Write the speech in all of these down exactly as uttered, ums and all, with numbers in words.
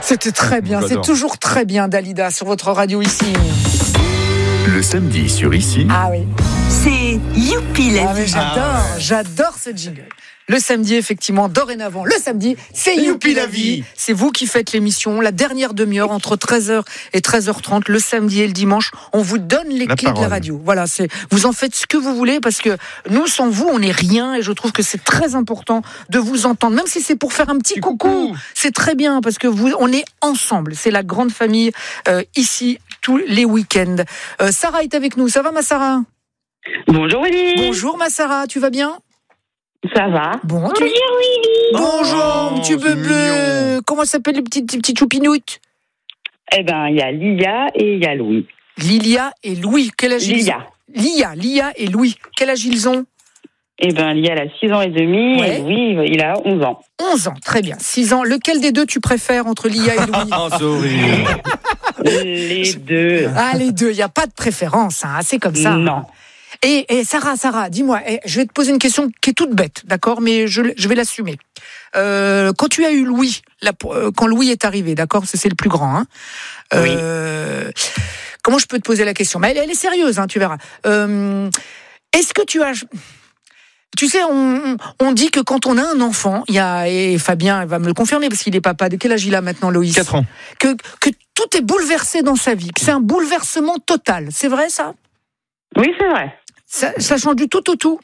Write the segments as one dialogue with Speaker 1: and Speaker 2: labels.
Speaker 1: C'était très bien,
Speaker 2: J'adore.
Speaker 1: c'est toujours très bien, Dalida, sur votre radio ici.
Speaker 2: Le samedi sur Ici.
Speaker 1: Ah oui.
Speaker 3: C'est Youpi la
Speaker 1: Ah, mais
Speaker 3: vie.
Speaker 1: j'adore,
Speaker 2: Ah ouais.
Speaker 1: j'adore ce jingle. Le samedi, effectivement, dorénavant, le samedi, c'est Youpi la vie. C'est vous qui faites l'émission, la dernière demi-heure entre treize heures et treize heures trente, le samedi et le dimanche. On vous donne les
Speaker 2: La
Speaker 1: clés de la
Speaker 2: parole.
Speaker 1: radio. Voilà, c'est, vous en faites ce que vous voulez parce que nous, sans vous, on n'est rien et je trouve que c'est très important de vous entendre. Même si c'est pour faire un petit
Speaker 2: Petit
Speaker 1: coucou,
Speaker 2: coucou.
Speaker 1: c'est très bien parce que vous, on est ensemble. C'est la grande famille euh, ici tous les week-ends. Euh, Sarah est avec nous. Ça va, ma Sarah?
Speaker 4: Bonjour Willy.
Speaker 1: Bonjour, ma Sarah. Tu vas bien?
Speaker 4: Ça va?
Speaker 1: Bon, tu...
Speaker 4: Bonjour Willy.
Speaker 1: Bonjour,
Speaker 2: Oh,
Speaker 1: petit
Speaker 2: c'est
Speaker 1: bébé.
Speaker 2: mignon.
Speaker 1: Comment s'appelle le petit, petit, petit choupinoute?
Speaker 4: Eh ben, il y a Lia et il y a Louis.
Speaker 1: Lilia et Louis. Quel âge ils ont?
Speaker 4: Lia.
Speaker 1: Lia, Lia et Louis. Quel âge ils ont?
Speaker 4: Eh ben, Lia, elle a six ans et demi
Speaker 1: Ouais.
Speaker 4: et Louis, il a onze ans.
Speaker 1: onze ans, très bien. six ans. Lequel des deux tu préfères entre Lia et Louis?
Speaker 2: Oh, c'est horrible.
Speaker 4: Les deux.
Speaker 1: Ah, les deux, il n'y a pas de préférence, hein. C'est comme ça.
Speaker 4: Non.
Speaker 1: Et, et Sarah, Sarah, dis-moi, eh, je vais te poser une question qui est toute bête, d'accord, mais je, je vais l'assumer. Euh, quand tu as eu Louis, la, euh, quand Louis est arrivé, d'accord, c'est, c'est le plus grand, hein, euh, comment je peux te poser la question? Mais elle, elle est sérieuse, hein, tu verras. Euh, est-ce que tu as... Tu sais, on, on dit que quand on a un enfant, il y a, et Fabien va me le confirmer parce qu'il est papa. De quel âge il a maintenant, Loïs?
Speaker 2: quatre ans.
Speaker 1: Que, que tout est bouleversé dans sa vie, que c'est un bouleversement total. C'est vrai, ça?
Speaker 4: Oui, c'est vrai.
Speaker 1: Ça, ça change du tout au tout.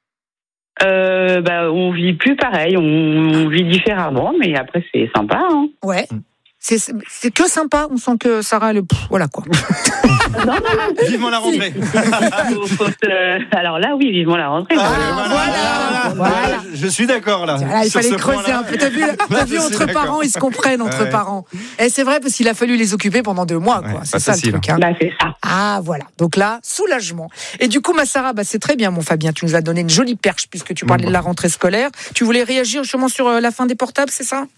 Speaker 4: Euh, bah, on vit plus pareil, on, on vit différemment, mais après, c'est sympa. Hein.
Speaker 1: Ouais. C'est, c'est, c'est que sympa. On sent que Sarah, le, pff, voilà quoi.
Speaker 4: Non, non, non.
Speaker 2: Vivement la rentrée.
Speaker 4: Faut- faut, euh, alors là, oui, vivement la rentrée.
Speaker 1: Ah,
Speaker 4: Voilà.
Speaker 1: voilà, voilà.
Speaker 2: Je, je suis d'accord là.
Speaker 1: Là, il
Speaker 2: Sur
Speaker 1: fallait
Speaker 2: ce
Speaker 1: creuser
Speaker 2: point-là.
Speaker 1: un peu. T'as vu, t'as vu
Speaker 2: Je suis
Speaker 1: entre
Speaker 2: d'accord.
Speaker 1: parents, ils se comprennent entre
Speaker 2: Ouais.
Speaker 1: parents. Et c'est vrai parce qu'il a fallu les occuper pendant deux mois, quoi.
Speaker 2: Ouais,
Speaker 1: c'est
Speaker 2: pas
Speaker 1: ça
Speaker 2: facile.
Speaker 1: le truc. Hein.
Speaker 4: Bah, c'est ça.
Speaker 1: Ah voilà. Donc là, soulagement. Et du coup, ma Sarah, bah, c'est très bien, mon Fabien. Tu nous as donné une jolie perche puisque tu parlais de la rentrée scolaire. Tu voulais réagir justement sur euh, la fin des portables, c'est ça?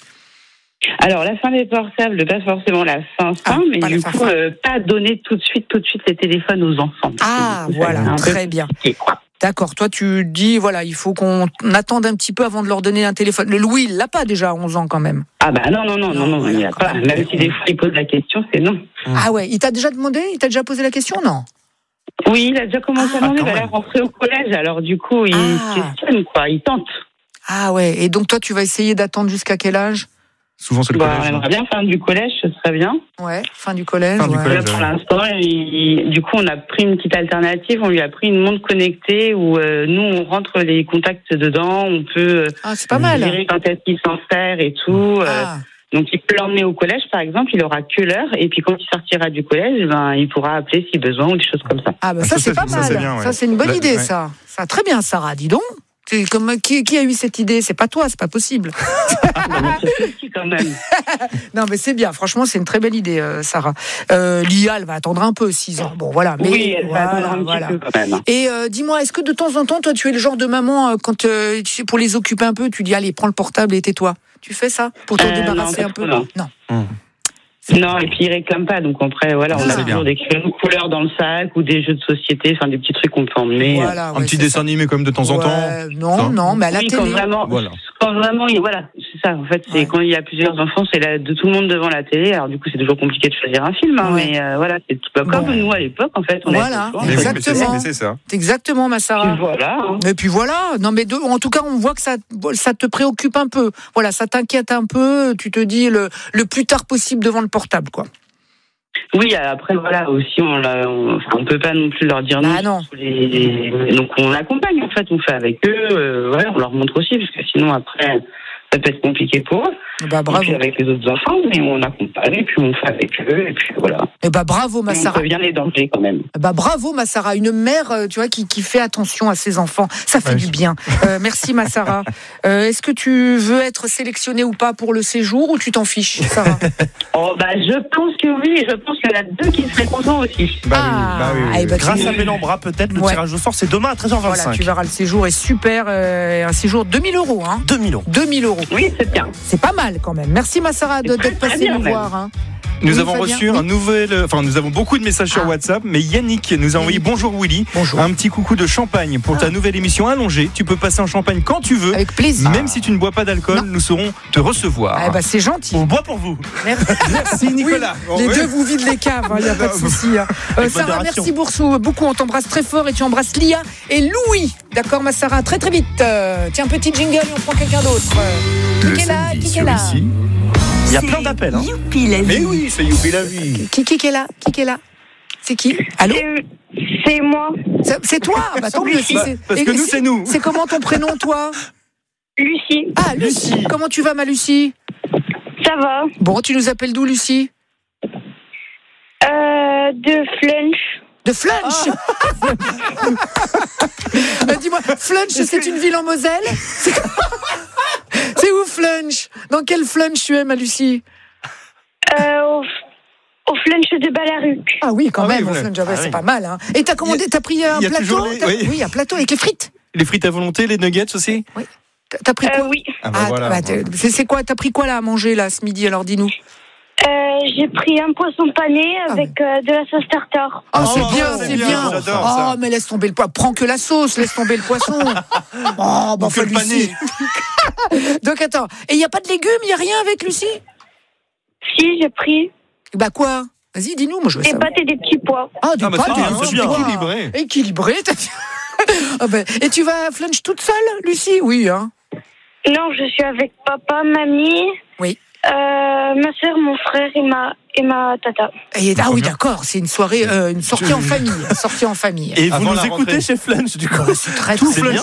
Speaker 4: Alors, la fin des portables, pas forcément la fin fin,
Speaker 1: Ah,
Speaker 4: mais
Speaker 1: pas la
Speaker 4: du
Speaker 1: fin
Speaker 4: coup,
Speaker 1: fin.
Speaker 4: euh, pas donner tout de suite, tout de suite les téléphones aux enfants.
Speaker 1: Ah,
Speaker 4: C'est
Speaker 1: voilà,
Speaker 4: un peu
Speaker 1: très bien.
Speaker 4: compliqué, quoi.
Speaker 1: D'accord. Toi, tu dis, voilà, il faut qu'on attende un petit peu avant de leur donner un téléphone. Le Louis, il l'a pas déjà à onze ans quand même.
Speaker 4: Ah bah non, non, non, non, non,
Speaker 1: voilà,
Speaker 4: il n'y a
Speaker 1: quand
Speaker 4: pas.
Speaker 1: même.
Speaker 4: Même si des fois il pose la question, c'est non.
Speaker 1: Ah ouais, il t'a déjà demandé? Il t'a déjà posé la question? Non.
Speaker 4: Oui, il a déjà commencé à demander,
Speaker 2: quand
Speaker 4: il va
Speaker 2: même.
Speaker 4: rentrer au collège, alors du coup, il
Speaker 1: Ah.
Speaker 4: questionne, quoi, il tente.
Speaker 1: Ah ouais. Et donc toi, tu vas essayer d'attendre jusqu'à quel âge?
Speaker 2: Souvent, c'est le
Speaker 4: Bah,
Speaker 2: collège.
Speaker 4: on
Speaker 2: hein.
Speaker 4: aimerait bien faire du collège, ce serait bien.
Speaker 1: Ouais. Fin du collège.
Speaker 2: Fin du
Speaker 1: ouais.
Speaker 2: collège.
Speaker 4: Là, pour
Speaker 2: ouais.
Speaker 4: l'instant, il- du coup, on a pris une petite alternative, on lui a pris une montre connectée où euh, nous, on rentre les contacts dedans, on peut euh,
Speaker 1: Ah, c'est pas mal.
Speaker 4: gérer quand est-ce qu'il s'en sert et tout. euh,
Speaker 1: Ah.
Speaker 4: Donc, il peut l'emmener au collège, par exemple, il aura que l'heure, et puis quand il sortira du collège, ben, il pourra appeler si besoin ou des choses comme ça.
Speaker 1: Ah bah
Speaker 2: Ah,
Speaker 1: ça,
Speaker 2: ça,
Speaker 1: c'est
Speaker 2: ça,
Speaker 1: pas
Speaker 2: ça,
Speaker 1: mal.
Speaker 2: c'est bien, ouais.
Speaker 1: Ça c'est une bonne
Speaker 2: Là,
Speaker 1: idée
Speaker 2: ouais.
Speaker 1: ça. Ça très bien Sarah, dis donc. C'est comme qui, qui a eu cette idée? C'est pas toi, c'est pas possible.
Speaker 4: Mais c'est petit quand même.
Speaker 1: Non mais c'est bien. Franchement, c'est une très belle idée, euh, Sarah. Euh, Lia, elle va attendre un peu, six ans. Bon voilà. Mais
Speaker 4: oui, elle va
Speaker 1: voilà,
Speaker 4: attendre un
Speaker 1: voilà.
Speaker 4: petit peu quand même.
Speaker 1: Et euh, dis-moi, est-ce que de temps en temps, toi, tu es le genre de maman euh, quand euh, tu sais, pour les occuper un peu, tu dis allez, prends le portable et tais-toi. Tu fais ça pour te
Speaker 4: Euh,
Speaker 1: débarrasser
Speaker 4: non,
Speaker 1: un
Speaker 4: pas
Speaker 1: peu?
Speaker 4: trop, non.
Speaker 1: Non.
Speaker 4: Non, et puis il réclame pas, donc après, voilà, on
Speaker 1: Ah,
Speaker 4: a
Speaker 1: c'est
Speaker 4: toujours
Speaker 2: bien.
Speaker 4: des crayons de couleur dans le sac ou des jeux de société, enfin des petits trucs qu'on peut emmener.
Speaker 1: Voilà,
Speaker 2: Un
Speaker 1: ouais,
Speaker 2: petit
Speaker 1: c'est
Speaker 2: dessin
Speaker 1: ça.
Speaker 2: animé quand même de temps en temps.
Speaker 1: Ouais, non,
Speaker 2: Ça.
Speaker 1: non, mais à la
Speaker 4: Oui,
Speaker 1: télé.
Speaker 4: quand vraiment,
Speaker 2: Voilà.
Speaker 4: quand vraiment, il- voilà, c'est ça. En fait, c'est
Speaker 1: Ouais.
Speaker 4: quand il y a plusieurs enfants, c'est la, de tout le monde devant la télé. Alors du coup, c'est toujours compliqué de choisir un film, hein,
Speaker 1: Ouais.
Speaker 4: mais euh, voilà, c'est tout, comme
Speaker 1: Bon.
Speaker 4: nous à l'époque, en fait, on
Speaker 1: Voilà.
Speaker 4: avait le choix.
Speaker 2: Mais oui, mais c'est-
Speaker 1: Exactement.
Speaker 2: mais c'est ça.
Speaker 1: Exactement, ma Sarah.
Speaker 4: Puis voilà. hein.
Speaker 1: Et puis voilà, non mais de, en tout cas on voit que ça, ça te préoccupe un peu. Voilà, ça t'inquiète un peu. Tu te dis le, le plus tard possible devant le portable, quoi.
Speaker 4: Oui, après voilà aussi, on, l'a- on, enfin, on peut pas non plus leur dire non.
Speaker 1: Ah non.
Speaker 4: sur les- donc on accompagne en fait, on fait avec eux, euh, ouais, on leur montre aussi parce que sinon après ça peut être compliqué pour eux.
Speaker 1: Bah
Speaker 4: Et
Speaker 1: bravo.
Speaker 4: puis avec les autres enfants, mais on accompagne et puis on fait avec eux et puis voilà.
Speaker 1: Et bah bravo, ma
Speaker 4: On
Speaker 1: Sarah.
Speaker 4: prévient les dangers quand même.
Speaker 1: Bah bravo, ma Sarah. Une mère, euh, tu vois, qui, qui fait attention à ses enfants. Ça fait
Speaker 2: Ouais,
Speaker 1: du
Speaker 2: je-
Speaker 1: bien. Euh, merci, ma Sarah. Euh, est-ce que tu veux être sélectionnée ou pas pour le séjour ou tu t'en fiches, Sarah?
Speaker 4: Oh bah je pense que oui, je pense qu'il y en a deux qui seraient contents aussi.
Speaker 2: Bah oui,
Speaker 1: Ah,
Speaker 2: bah oui, oui,
Speaker 1: eh
Speaker 2: oui.
Speaker 1: ben,
Speaker 5: Grâce
Speaker 1: tu-
Speaker 5: à Bellambra, peut-être, le
Speaker 1: Ouais.
Speaker 5: tirage au sort, c'est demain à treize heures vingt-cinq.
Speaker 1: Voilà, tu verras, le séjour est super. euh, un séjour deux mille euros, hein.
Speaker 5: deux mille euros.
Speaker 1: deux mille euros.
Speaker 4: Oui, c'est bien.
Speaker 1: C'est pas mal quand même. Merci, ma Sarah, de-
Speaker 4: C'est très,
Speaker 1: d'être
Speaker 4: très
Speaker 1: passée
Speaker 4: bien,
Speaker 1: nous
Speaker 4: même.
Speaker 1: voir. Hein.
Speaker 2: Nous
Speaker 1: Oui,
Speaker 2: avons
Speaker 1: Fabien,
Speaker 2: reçu
Speaker 1: oui.
Speaker 2: un nouvel, enfin nous avons beaucoup de messages sur
Speaker 1: Ah.
Speaker 2: WhatsApp, mais Yannick nous a envoyé bonjour Willy,
Speaker 1: Bonjour.
Speaker 2: un petit coucou de champagne pour ta
Speaker 1: Ah.
Speaker 2: nouvelle émission allongée. Tu peux passer un champagne quand tu veux,
Speaker 1: Avec plaisir.
Speaker 2: même si tu ne bois pas d'alcool,
Speaker 1: Non.
Speaker 2: nous saurons te recevoir.
Speaker 1: Ah bah c'est gentil.
Speaker 5: On boit pour vous.
Speaker 1: Merci.
Speaker 2: Merci Nicolas.
Speaker 1: Oui,
Speaker 2: Bon,
Speaker 1: les
Speaker 2: ouais.
Speaker 1: deux vous vident les caves, il n'y a pas de souci. hein. Euh,
Speaker 5: Avec
Speaker 1: Sarah,
Speaker 5: modération.
Speaker 1: merci Boursou, beaucoup. On t'embrasse très fort et tu embrasses Lia et Louis. D'accord, ma Sarah, très très vite. Euh, tiens, petit jingle et on prend quelqu'un d'autre. Euh,
Speaker 2: Le
Speaker 1: qui est là
Speaker 2: samedi
Speaker 1: Qui est
Speaker 2: sur
Speaker 1: là
Speaker 2: ici.
Speaker 5: Il y a
Speaker 3: C'est
Speaker 5: plein d'appels. Hein.
Speaker 3: Youpi la vie.
Speaker 2: Mais oui, c'est Youpi la vie.
Speaker 1: Qui, qui est là Qui est là C'est qui Allô
Speaker 6: C'est- C'est moi,
Speaker 1: C'est- C'est toi Bah tant mieux. si
Speaker 2: Bah,
Speaker 1: c'est-
Speaker 2: parce
Speaker 1: et-
Speaker 2: que nous,
Speaker 1: c'est-
Speaker 2: c'est nous.
Speaker 1: C'est comment ton prénom, toi
Speaker 6: Lucie.
Speaker 1: Ah, Lucie.
Speaker 5: Lucie.
Speaker 1: Comment tu vas, ma Lucie
Speaker 6: Ça va?
Speaker 1: Bon, tu nous appelles d'où, Lucie
Speaker 6: Euh, de Flunch.
Speaker 1: De Flunch Bah, dis-moi, Flunch, c'est une ville en Moselle C'est C'est où Flunch Dans quel Flunch tu es, ma Lucie
Speaker 6: Euh, au, au Flunch de Balaruc.
Speaker 1: Ah oui, quand
Speaker 2: Ah oui,
Speaker 1: même, au
Speaker 2: voilà.
Speaker 1: Flunch, ah ouais,
Speaker 5: Ah
Speaker 1: c'est
Speaker 5: oui.
Speaker 1: pas mal. Hein. Et t'as commandé, t'as pris un
Speaker 2: il y a
Speaker 1: plateau
Speaker 2: toujours les-
Speaker 1: t'as-
Speaker 2: oui.
Speaker 1: oui, un plateau avec les frites.
Speaker 2: Les frites à volonté, les nuggets aussi.
Speaker 1: T'as- T'as pris quoi
Speaker 6: Euh, oui.
Speaker 2: Ah bah
Speaker 1: Ah,
Speaker 2: voilà.
Speaker 1: bah, t'es- c'est c'est quoi T'as pris quoi là à manger là ce midi Alors dis-nous.
Speaker 6: Euh, j'ai pris un poisson pané
Speaker 1: Ah
Speaker 6: avec euh, de la sauce tartare.
Speaker 1: Oh,
Speaker 2: Oh,
Speaker 1: c'est
Speaker 2: oh,
Speaker 1: bien,
Speaker 2: c'est
Speaker 1: c'est
Speaker 2: bien,
Speaker 1: bien.
Speaker 2: j'adore
Speaker 1: Oh,
Speaker 2: ça.
Speaker 1: mais laisse tomber le poisson. Prends que la sauce, laisse tomber le poisson. Oh, bon,
Speaker 2: Que
Speaker 1: enfin,
Speaker 2: le pané.
Speaker 1: Lucie. Donc attends, et il n'y a pas de légumes, il n'y a rien avec Lucie
Speaker 6: Si, j'ai pris
Speaker 1: Bah quoi Vas-y, dis-nous, moi je veux
Speaker 6: des
Speaker 1: savoir.
Speaker 6: pâtes et des petits pois.
Speaker 1: Ah, des
Speaker 2: Ah bah
Speaker 1: pâtes,
Speaker 2: c'est
Speaker 1: des
Speaker 2: bien,
Speaker 1: petits
Speaker 2: c'est bien.
Speaker 1: pois.
Speaker 2: Équilibré.
Speaker 1: Équilibré, t'as dit. Ah bah, et tu vas à Flunch toute seule, Lucie Oui, hein.
Speaker 6: Non, je suis avec papa, mamie,
Speaker 1: Oui.
Speaker 6: euh, ma soeur, mon frère et ma, et ma tata.
Speaker 1: Et- ah
Speaker 2: Trop
Speaker 1: oui,
Speaker 2: bien.
Speaker 1: d'accord, c'est une soirée, euh, une sortie en famille. Sortie en famille.
Speaker 5: Et vous
Speaker 2: Avant
Speaker 5: nous
Speaker 2: la
Speaker 5: écoutez
Speaker 2: rentrée.
Speaker 5: chez Flunch, du coup.
Speaker 1: C'est très,
Speaker 5: Tout
Speaker 1: très
Speaker 5: Flunch